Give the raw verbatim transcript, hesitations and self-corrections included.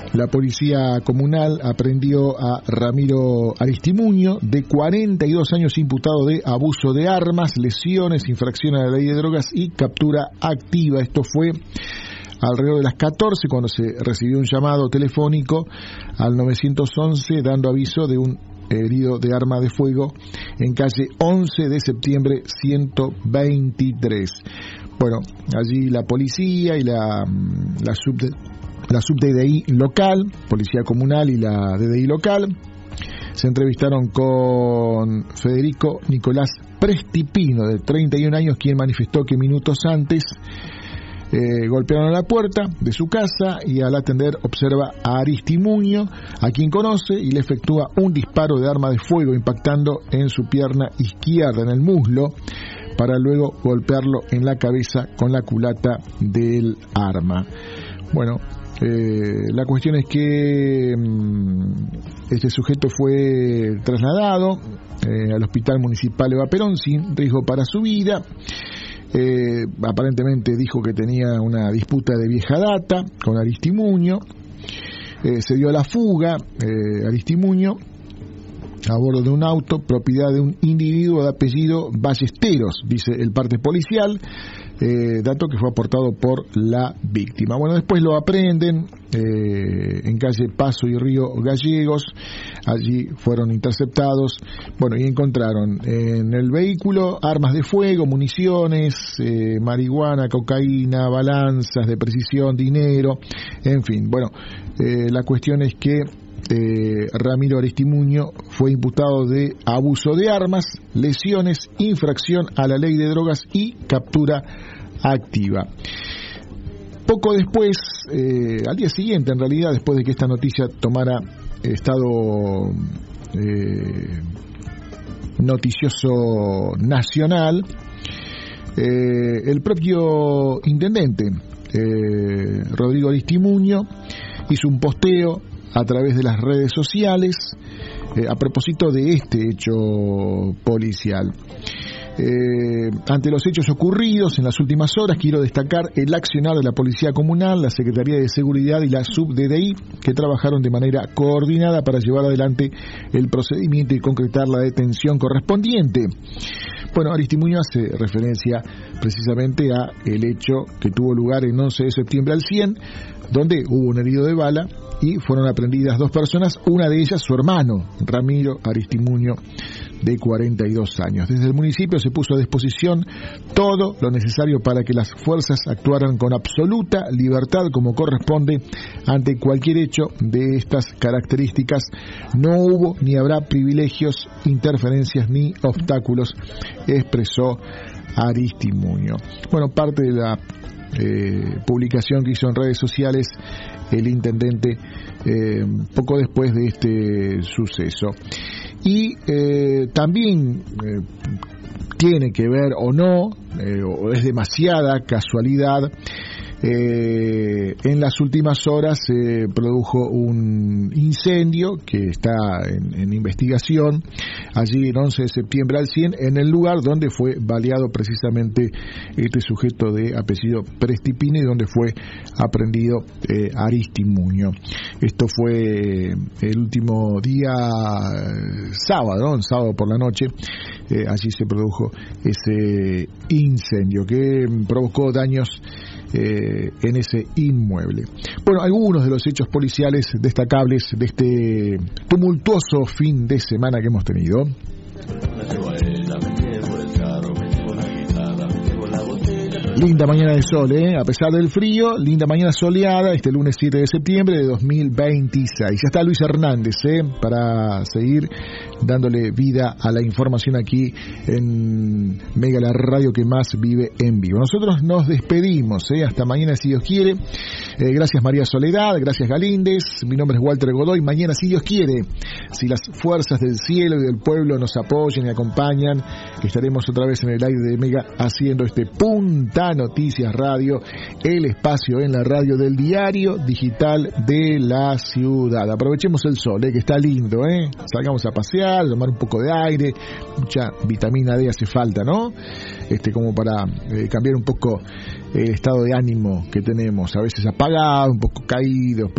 La policía comunal aprendió a Ramiro Aristimuño, de cuarenta y dos años, imputado de abuso de armas, lesiones, infracción a la ley de drogas y captura activa. Esto fue alrededor de las catorce, cuando se recibió un llamado telefónico al nueve once dando aviso de un herido de arma de fuego en calle once de septiembre ciento veintitrés. Bueno, allí la policía y la, la sub la sub D D I local, policía comunal y la D D I local, se entrevistaron con Federico Nicolás Prestipino, de treinta y un años, quien manifestó que minutos antes eh, golpearon a la puerta de su casa y al atender observa a Aristimuño, a quien conoce, y le efectúa un disparo de arma de fuego impactando en su pierna izquierda, en el muslo, para luego golpearlo en la cabeza con la culata del arma. Bueno, eh, la cuestión es que mmm, este sujeto fue trasladado eh, al Hospital Municipal Eva Perón sin riesgo para su vida. Eh, aparentemente dijo que tenía una disputa de vieja data con Aristimuño. Eh, se dio a la fuga eh, Aristimuño a bordo de un auto propiedad de un individuo de apellido Ballesteros, dice el parte policial, eh, dato que fue aportado por la víctima. Bueno, después lo aprenden eh, en calle Paso y Río Gallegos. Allí fueron interceptados, bueno, y encontraron en el vehículo armas de fuego, municiones, eh, marihuana, cocaína, balanzas de precisión, dinero, en fin. Bueno, eh, la cuestión es que Eh, Ramiro Aristimuño fue imputado de abuso de armas, lesiones, infracción a la ley de drogas y captura activa. Poco después, eh, al día siguiente en realidad, después de que esta noticia tomara estado eh, noticioso nacional, eh, el propio intendente eh, Rodrigo Aristimuño hizo un posteo a través de las redes sociales eh, a propósito de este hecho policial. Eh, ante los hechos ocurridos en las últimas horas, quiero destacar el accionar de la Policía Comunal, la Secretaría de Seguridad y la sub D D I, que trabajaron de manera coordinada para llevar adelante el procedimiento y concretar la detención correspondiente. Bueno, Aristimuño hace referencia precisamente a el hecho que tuvo lugar en once de septiembre al cien, donde hubo un herido de bala y fueron aprehendidas dos personas, una de ellas su hermano, Ramiro Aristimuño, de cuarenta y dos años. Desde el municipio se puso a disposición todo lo necesario para que las fuerzas actuaran con absoluta libertad, como corresponde ante cualquier hecho de estas características. No hubo ni habrá privilegios, interferencias ni obstáculos, expresó Aristimuño. Bueno, parte de la eh, publicación que hizo en redes sociales el intendente eh, poco después de este suceso. Y eh, también eh, tiene que ver o no, eh, o es demasiada casualidad, eh, en las últimas horas se eh, produjo un incendio que está en, en investigación allí en once de septiembre al cien, en el lugar donde fue baleado precisamente este sujeto de apellido Prestipino y donde fue aprehendido eh, Aristimuño. Esto fue el último día eh, sábado, ¿no? El sábado por la noche, eh, allí se produjo ese incendio que provocó daños Eh, en ese inmueble. Bueno, algunos de los hechos policiales destacables de este tumultuoso fin de semana que hemos tenido. Linda mañana de sol, ¿eh? A pesar del frío, linda mañana soleada este lunes siete de septiembre de dos mil veintiséis. Ya está Luis Hernández, ¿eh? Para seguir dándole vida a la información aquí en Mega, la radio que más vive en vivo. Nosotros nos despedimos, ¿eh? Hasta mañana si Dios quiere. Eh, gracias María Soledad, gracias Galíndez. Mi nombre es Walter Godoy. Mañana si Dios quiere, si las fuerzas del cielo y del pueblo nos apoyan y acompañan, estaremos otra vez en el aire de Mega haciendo este Punta Noticias Radio, el espacio en la radio del diario digital de la ciudad. Aprovechemos el sol, eh, que está lindo, ¿eh? Salgamos a pasear, tomar un poco de aire, mucha vitamina D hace falta, ¿no? Este, como para eh, cambiar un poco el estado de ánimo que tenemos, a veces apagado, un poco caído.